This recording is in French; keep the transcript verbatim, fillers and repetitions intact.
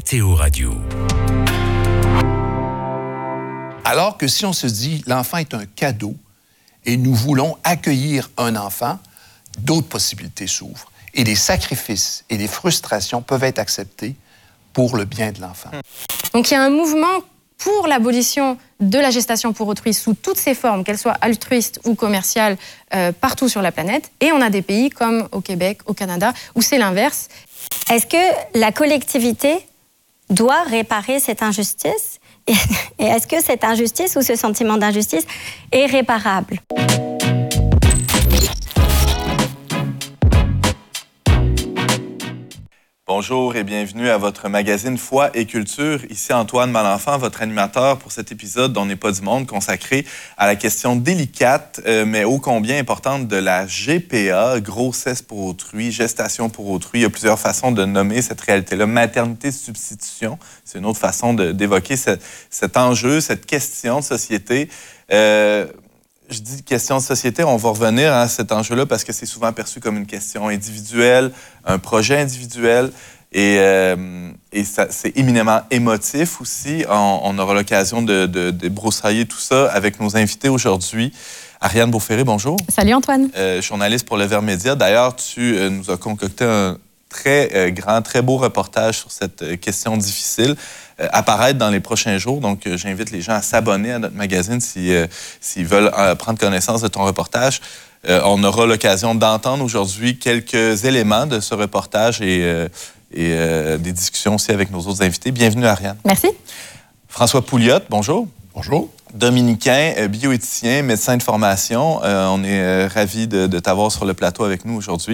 Météo Radio. Alors que si on se dit l'enfant est un cadeau et nous voulons accueillir un enfant, d'autres possibilités s'ouvrent. Et les sacrifices et les frustrations peuvent être acceptés pour le bien de l'enfant. Donc il y a un mouvement pour l'abolition de la gestation pour autrui sous toutes ses formes, qu'elles soient altruistes ou commerciales, euh, partout sur la planète. Et on a des pays comme au Québec, au Canada, où c'est l'inverse. Est-ce que la collectivité doit réparer cette injustice? Et est-ce que cette injustice ou ce sentiment d'injustice est réparable? Bonjour et bienvenue à votre magazine Foi et Culture. Ici Antoine Malenfant, votre animateur pour cet épisode d'On n'est pas du monde consacré à la question délicate, euh, mais ô combien importante de la G P A, grossesse pour autrui, gestation pour autrui. Il y a plusieurs façons de nommer cette réalité-là. Maternité-substitution, c'est une autre façon de, d'évoquer ce, cet enjeu, cette question de société. Euh, Je dis question de société, on va revenir à cet enjeu-là parce que c'est souvent perçu comme une question individuelle, un projet individuel et, euh, et ça, c'est éminemment émotif aussi. On, on aura l'occasion de, de, de broussailler tout ça avec nos invités aujourd'hui. Ariane Beauferré, bonjour. Salut Antoine. Euh, journaliste pour Le Verbe Média. D'ailleurs, tu euh, nous as concocté un très euh, grand, très beau reportage sur cette euh, question difficile. Euh, apparaître dans les prochains jours. Donc, euh, j'invite les gens à s'abonner à notre magazine si, euh, s'ils veulent euh, prendre connaissance de ton reportage. Euh, on aura l'occasion d'entendre aujourd'hui quelques éléments de ce reportage et, euh, et euh, des discussions aussi avec nos autres invités. Bienvenue, Ariane. Merci. François Pouliot, bonjour. Bonjour. Dominicain, euh, bioéthicien, médecin de formation. Euh, on est euh, ravis de, de t'avoir sur le plateau avec nous aujourd'hui.